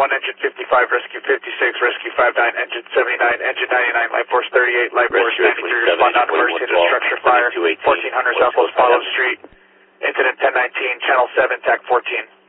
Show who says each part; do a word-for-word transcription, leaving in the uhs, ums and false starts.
Speaker 1: one, engine fifty-five, rescue fifty-six, rescue fifty-nine, engine seventy-nine, engine ninety-nine, life force thirty-eight, life force ninety-three, respond on emergency to structure fire, fourteen hundred Southwest Follow Street, incident ten nineteen, channel seven, TAC fourteen.